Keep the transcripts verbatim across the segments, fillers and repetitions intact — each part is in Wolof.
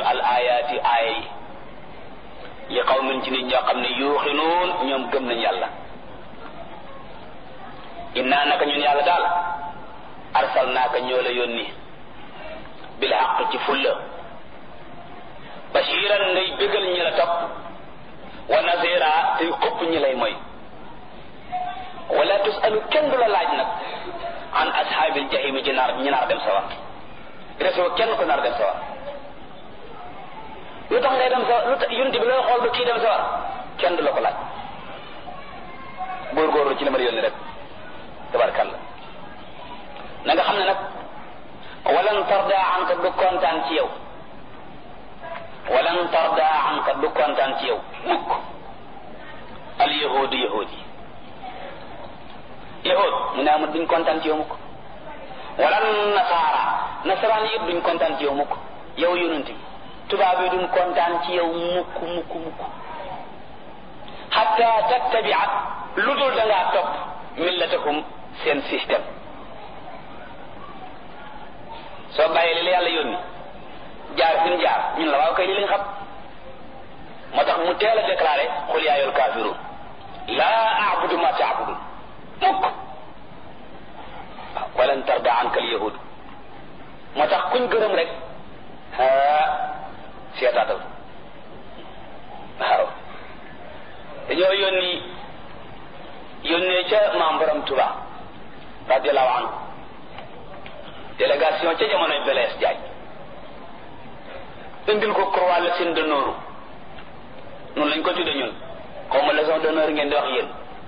ñu al ayaati aaya yi li qawmin ci nit ñoo xam ne yuuxinuun ñoom gëm nañ yàlla. inna naka ñun yàlla daal arsalnaaka ñoo la yónni bil haqq ci fulla bashiran ngay bégal ñi la topp wa nazira tey xupp ñi lay mooy wala tusalu kenn du la laaj nag an ashaabil jahim ci naar ñi naar dem sawar resoo kenn ko naar dem sawar lu tax ngay dem sawar lu tax yonent bi looy xool ba kii dem sawar kenn du la ko laaj góorgóorlu ci li ma la yónni rek tabarkalla na nga xam ne nag walan tarda anka du kontaan ci yow walan tarda anka du kontaan ci yow mukk al yahudi yahudi yahud mu ne amul duñ kontaan ci yow mukk walan nasaara nasaraan yëpp duñ kontaan ci yow mukk yow yonent bi tubaab yi duñ kontaan ci yow mukk mukk mukk hatta tattabia lu dul da ngaa topp millatakum seen système soo bàyyee li la yàlla yónni jaar fi ñu jaar ñun la waaw kay li lañ xam moo tax mu teel a déclaré xul yaa ayyuhal kaafiruun laa a'budu ma ta'budun mukk waaw walan tarda anka al yahud moo tax kuñ gërëm rek ah seetaatal waaw dañoo yónni yónnee ca maam borom Tuba radiyallahu anhu délégation ca jamonoy Blaise Diagne indil ko croix Légion d'honneur noonu lañ ko tudde ñun xaw ma Légion d'honneur ngeen di wax yéen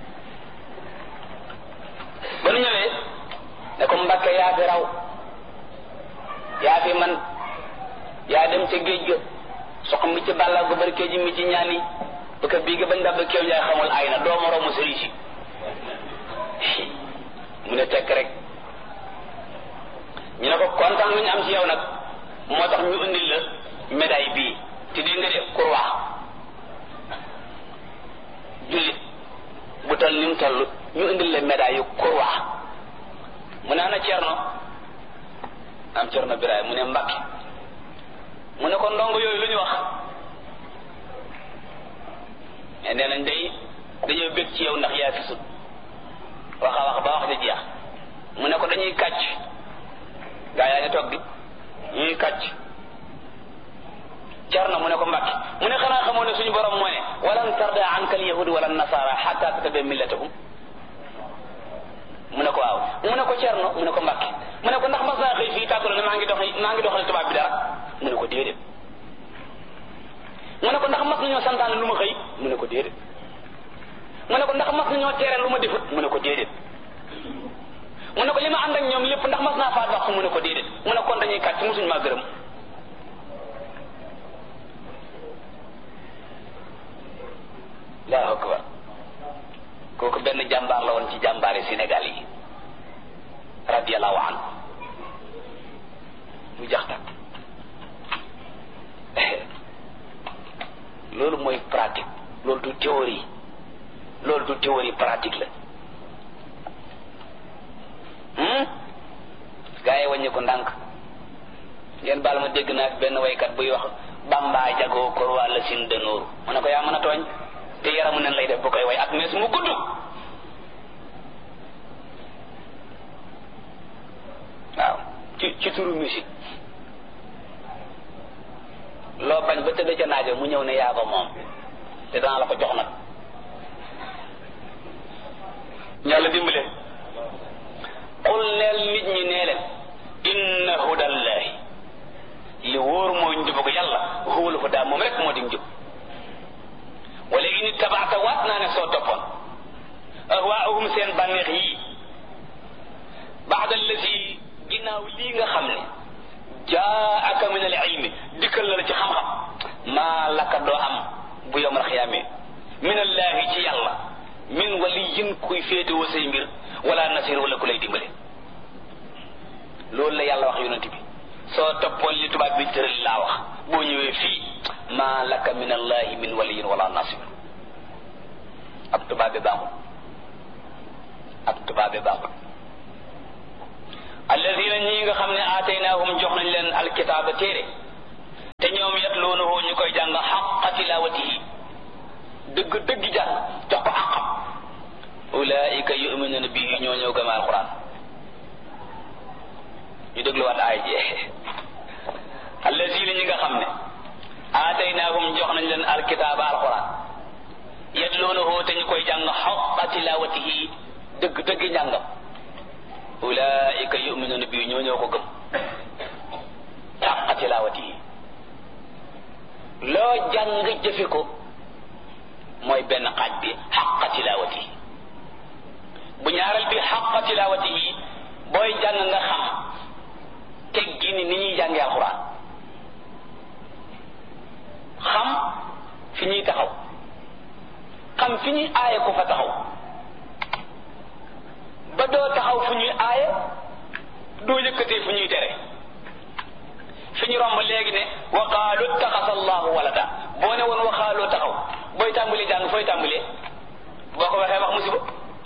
ba nu ñëwee ne ko Mbàkke yaa fi raw yaa fi man yaa dem ca géej ga sox mi ci bàlla gu barke ji mi ci ñaani ba ka bii ga bañ dab keew njaay xamul ay na doo moroomu sëriñ si mu ne tekk rek ñu ne ko kontaan lu ñu am ci yow nag moo tax ñu indil la médaille bii te dégg nga de croix jullit bu toll ni mu toll ñu indil la médaille yu croix mu ne ana Cerno am Cerno Biraay mu ne Mbàkke mu ne ko ndongo yooyu lu ñu wax mais nee nañ day dañoo bég ci yow ndax yaa fi sut wax a wax ba wax di jeex mu ne ko dañuy kàcc gaa yaa ngi toog di ñuy kàcc Cerno mu ne ko Mbàkke mu ne xanaa xamoo ne suñu borom moo ne walan tarda anka al yahud wala nasara hatta tattabi millatahum mu ne ko waaw mu ne ko Cerno mu ne ko Mbàkke mu ne ko ndax mas naa xëy fii tàggu la ne maa ngi dox maa ngi doxal tubaab bi dara mu ne ko déedéet mu ne ko ndax mas nañoo santaane lu ma xëy mu ne ko déedéet mu ne ko ndax mas nañoo tere lu ma defut mu ne ko déedéet mu ne ko li ma ànd ak ñoom lépp ndax mas naa faa dox mu ne ko déedéet mu ne kon dañuy kàcc musuñ maa gërëm Allahu akbar kooku benn jàmbaar la woon ci jàmbaari Sénégal yi radiyallahu anhu mu jax tak loolu mooy pratique loolu du théorie loolu du théorie pratique la gaa yi wàññi ko ndànk ngeen baal ma dégg naa benn waykat buy wax Bamba jagoo croix Légion d'honneur mu ne ko yaa mën a tooñ te yaramu nen lay def bu koy way ak mees mu gudd waaw ci ci turu musique loo bañ ba tëdd ca naajo mu ñëw ne yaa ko moom te danaa la ko jox nag yàlla dimbale qul neel nit ñi nee leen inna hudallahi li wóor mooy njubug yàlla huwal huda moom rek moo di njub wala in ittabaata waat naa ne soo toppoon ahwaahum seen bànneex yii baada allazi ginnaaw lii nga xam ne jaaka min al ilmi dikkal na la ci xam-xam maa laka doo am bu yawmal xiyaame min allahi ci yàlla min waliyin kuy féetewoo say mbir wala nasir wala ku lay dimbale loolu la yàlla wax yonent bi soo toppoon li tubaab bi tëral laa wax boo ñëwee fii maa laka min allahi min waliyin wala nasir ab tubaab bi baaxul ab tubaab bi baaxul alladina ñi nga xam ne aataynaahum jox nañ leen alkitaaba téere te ñoom dégluwaat aay ji allazina ñi nga xam ne aataynaahum jox nañ leen alkitaaba alquran yatluunahu te ñu koy jàng haqqa tilaawatihi dëgg dëgg njàngam ulaika yuminuuna bi ñoo ñoo ko gëm haqqa tilaawatihi loo jàng jëfe ko mooy benn xaaj bi haqqa tilaawatihi bu ñaareel bi haqqa tilaawatihi booy jàng nga xam teggi ni ni ñuy jàngee alquran xam fi ñuy taxaw xam fi ñuy aaye ko fa taxaw ba doo taxaw fu ñuy aaye doo yëkkatee fu ñuy tere fi ñu romb léegi ne wa qaalu ittaxasa allahu walada boo ne woon wa qaalu taxaw booy tàmbali jàng fooy tàmbalee boo ko waxee wax musiba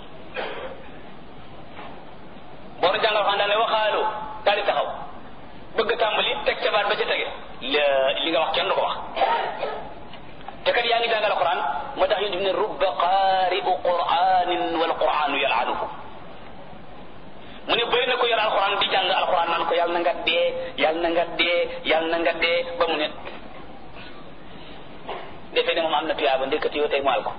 boo nu jàngal xam daal ne wa qaalu daal di taxaw bëgg tàmbali teg ca baat ba ca tege li nga wax kenn du ko wax te kat yaa ngi jàngal alquran moo tax ñu def ne rubba qaari'u qur'anin wal qur'anu yal'anuhu mu ne bëri na ko yor alquran di jàng alquran naan ko yàlla na nga dee yàlla na nga dee yàlla na nga dee ba mu ne defee ne moom am na tuyaaba ndekati yow tey mu al ko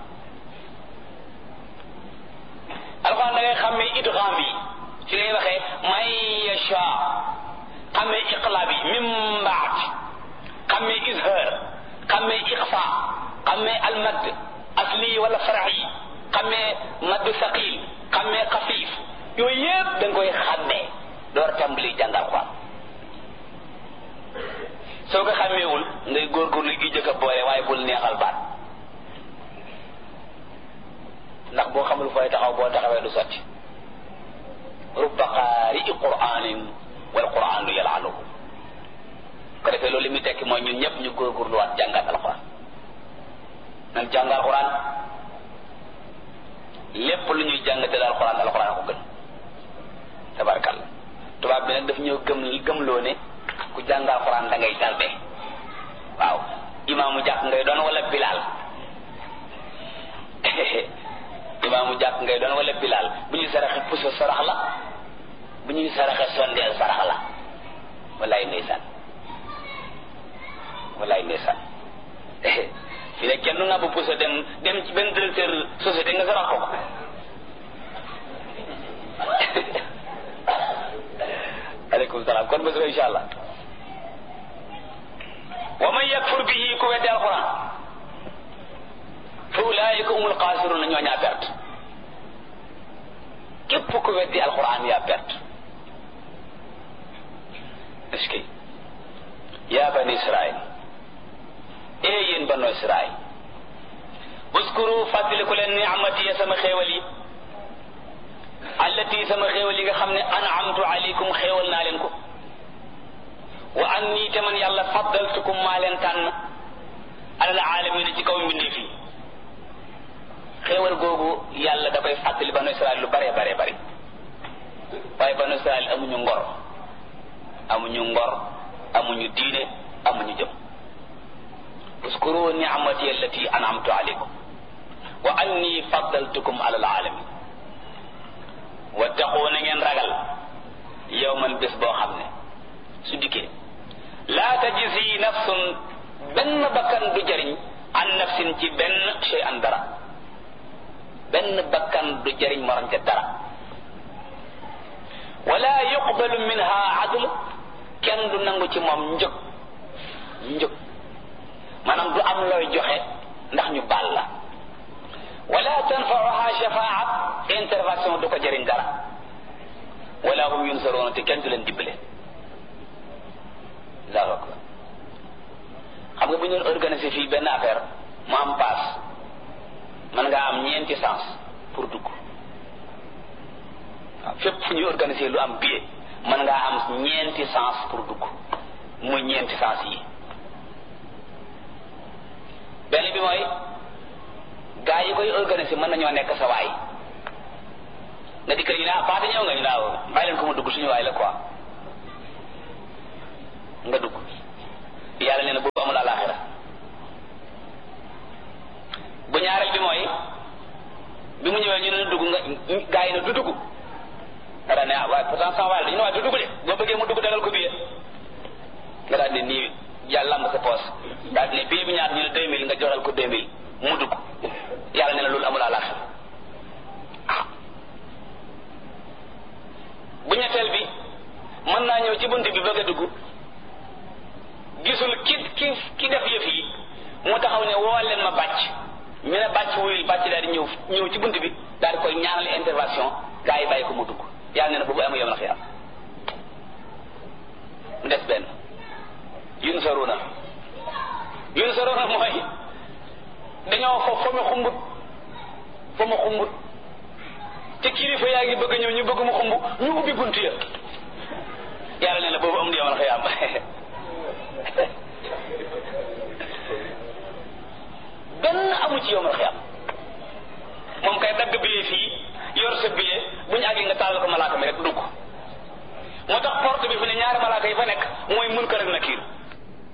alquran da ngay xàmmee idgham bi ci ngay waxee man yasha xàmmee iqlaab yi min baad xàmmee izhar xàmmee iqfa xàmmee almadd asli wala farax yi xàmmee madd saqil xàmmee xafiif yooyu yëpp da nga koy xàmmee door tàmbali jàng alquran soo ko xàmmeewul ngay góorgóorlu gi jëkk a boole waaye bul neexal baat ndax boo xamul fooy taxaw boo taxawee du sotti rubba qaari'i qur'anin wal qur'anu yal'anuhu ko defee loolu li muy tekki mooy ñun ñëpp ñu góorgóorluwaat jàngat alquran nan jàng alquran lépp lu ñuy jàng te alquran alquran ko gën tabarkalla tubaab bi nag daf ñëw gëm gëmloo ne ku jàng alquran da ngay tarde waaw imaamu jàkk ngay doon wala bilaal imaamu jàkk ngay doon wala bilaal bu ñuy saraxe puso sarax la bu ñuy saraxe sondeel sarax la wallaay ndeysaan wallaay ndeysaan fi ne kenn nga bu puso dem dem ci benn directeur société nga sarax ko aleykum salaam kon bés ba insha allah wa man yakfur bihi ku weddi alquran fa ulaika humul xaasiruna ñoo ñaa perte képp ku weddi alquran yaa perte est-ce que yaa bani israil ee yéen banu israil uskuru fàttaliku leen ni'mati ya sama xéewal yi allati sama xéewal yi nga xam ne an'amtu alaykum xéewal naa leen ko wa anni te man yàlla faddaltukum maa leen tànn alal aalamiina ci kaw mbindee fii xéewal googu yàlla da koy fàttali banu israil lu bare bare bare waaye banu israil amuñu ngor amuñu ngor amuñu diine amuñu jëm uskuru ni'mati allati an'amtu alaykum wa anni faddaltukum alal alamin wattaqu na ngeen ragal yawman bés boo xam ne su dikkee laa tajzi nafsun benn bakkan du jariñ an nafsin ci benn shay an dara benn bakkan du jariñ morom ca dara wala yuqbalu minha adl kenn du nangu ci moom njëg njëg maanaam du am looy joxe ndax ñu baal la wala tanfa'uha shafa'a intervention du ko jëriñ dara wala hum yunsaruna te kenn du leen dimbale allahu akbar xam nga bu ñu doon organiser fii benn affaire mu am paas mën ngaa am ñeenti sens pour dugg waaw fépp fu ñuy organiser lu am billet mën ngaa am ñeenti sens pour dugg muy ñeenti sens yi benn bi mooy gaa yi koy organiser mën nañoo nekk sa waay nga di kër ñu ne ah paate ñëw nga ñu naaw bàyyi leen ko mu dugg suñu waay la quoi nga dugg yàlla nee na boobu amul àllaaxira bu ñaareel bi mooy bi mu ñëwee ñu ne dugg nga gaa yi ne du dugg dara ne ah waaye pourtant sama waay la ñu ne waaye du dugg de boo bëggee mu dugg dagal ko billet nga daal di nii yàlla lamb sa poos daal di ne billet bi ñaar ñu ne deux mille nga joxal ko deux mille mu dugg yàlla ne la loolu amul àllaax ah bu ñetteel bi mën naa ñëw ci bunt bi bëgg a dugg gisul ki ki ki def yëf yi moo taxaw ne woo leen ma bàcc ñu ne bàcc wuyul bàcc daal di ñëw ñëw ci bunt bi daal di koy ñaanal intervention gaa yi bàyyi ko mu dugg yàlla ne na boobu amu yom na xiyam mu des benn yun saruna yun saruna mooy dañoo fo fa mu xumbut fa mu xumbut te kilifa yaa ngi bëgg ñëw ñu bëgg mu xumb ñu ubbi bunt ya yàlla ne na boobu amul yom na xiyam benn amu ci yowmal xiyam moom kay dagg billet fii yor sa billet bu ñu àggee nga tàllal ko malaaka mi rek dugg moo tax porte bi fi ne ñaari malaaka yi fa nekk mooy Munkar ak Nakiir